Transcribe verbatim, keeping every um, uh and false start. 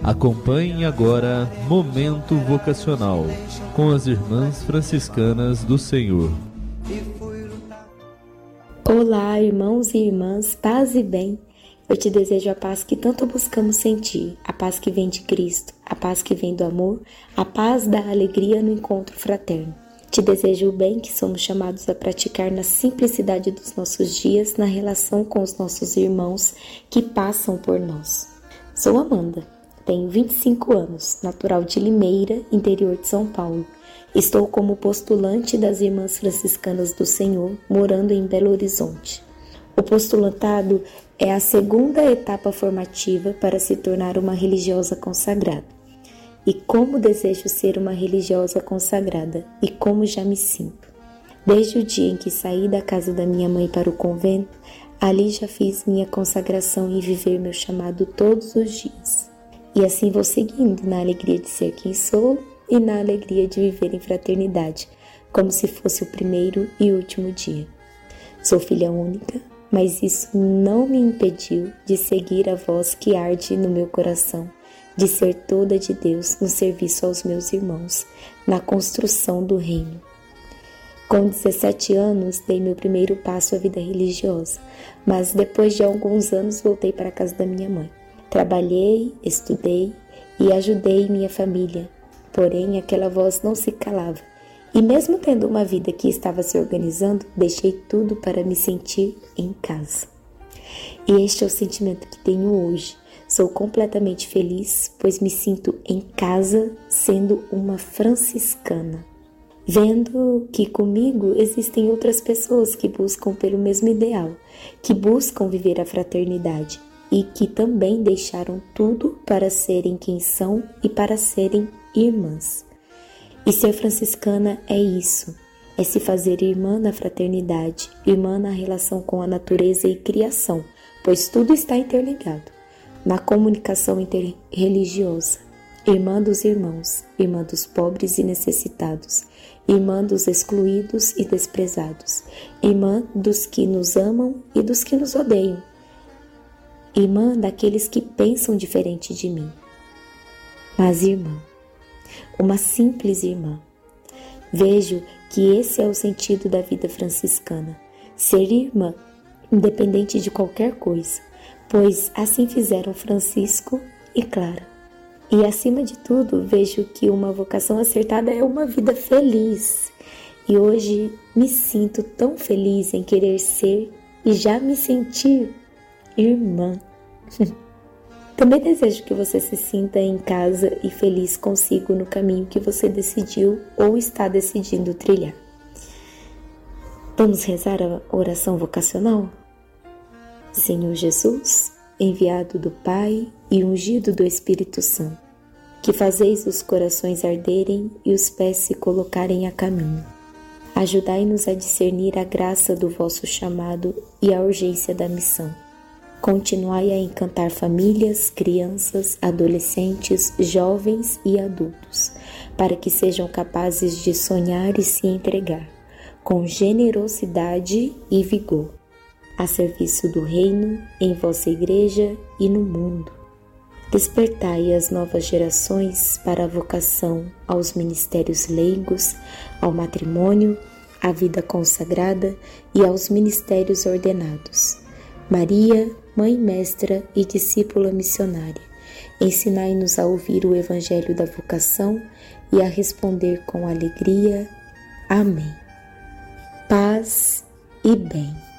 Acompanhe agora Momento Vocacional com as Irmãs Franciscanas do Senhor. Olá, irmãos e irmãs, paz e bem. Eu te desejo a paz que tanto buscamos sentir, a paz que vem de Cristo, a paz que vem do amor, a paz da alegria no encontro fraterno. Te desejo o bem que somos chamados a praticar na simplicidade dos nossos dias, na relação com os nossos irmãos que passam por nós. Sou Amanda, tenho vinte e cinco anos, natural de Limeira, interior de São Paulo. Estou como postulante das Irmãs Franciscanas do Senhor, morando em Belo Horizonte. O postulantado é a segunda etapa formativa para se tornar uma religiosa consagrada. E como desejo ser uma religiosa consagrada, e como já me sinto. Desde o dia em que saí da casa da minha mãe para o convento, ali já fiz minha consagração em viver meu chamado todos os dias. E assim vou seguindo na alegria de ser quem sou e na alegria de viver em fraternidade, como se fosse o primeiro e último dia. Sou filha única, mas isso não me impediu de seguir a voz que arde no meu coração, de ser toda de Deus no serviço aos meus irmãos, na construção do reino. Com dezessete anos, dei meu primeiro passo à vida religiosa, mas depois de alguns anos voltei para a casa da minha mãe. Trabalhei, estudei e ajudei minha família, porém aquela voz não se calava. E mesmo tendo uma vida que estava se organizando, deixei tudo para me sentir em casa. E este é o sentimento que tenho hoje. Sou completamente feliz, pois me sinto em casa sendo uma franciscana. Vendo que comigo existem outras pessoas que buscam pelo mesmo ideal, que buscam viver a fraternidade e que também deixaram tudo para serem quem são e para serem irmãs. E ser franciscana é isso, é se fazer irmã na fraternidade, irmã na relação com a natureza e criação, pois tudo está interligado. Na comunicação interreligiosa, irmã dos irmãos, irmã dos pobres e necessitados, irmã dos excluídos e desprezados, irmã dos que nos amam e dos que nos odeiam, irmã daqueles que pensam diferente de mim. Mas irmã, uma simples irmã. Vejo que esse é o sentido da vida franciscana, ser irmã, independente de qualquer coisa, pois assim fizeram Francisco e Clara. E acima de tudo, vejo que uma vocação acertada é uma vida feliz. E hoje me sinto tão feliz em querer ser e já me sentir irmã. Também desejo que você se sinta em casa e feliz consigo no caminho que você decidiu ou está decidindo trilhar. Vamos rezar a oração vocacional? Senhor Jesus, enviado do Pai e ungido do Espírito Santo, que fazeis os corações arderem e os pés se colocarem a caminho. Ajudai-nos a discernir a graça do vosso chamado e a urgência da missão. Continuai a encantar famílias, crianças, adolescentes, jovens e adultos, para que sejam capazes de sonhar e se entregar, com generosidade e vigor, a serviço do reino, em vossa igreja e no mundo. Despertai as novas gerações para a vocação aos ministérios leigos, ao matrimônio, à vida consagrada e aos ministérios ordenados. Maria, Mãe Mestra e Discípula Missionária, ensinai-nos a ouvir o Evangelho da vocação e a responder com alegria. Amém. Paz e bem.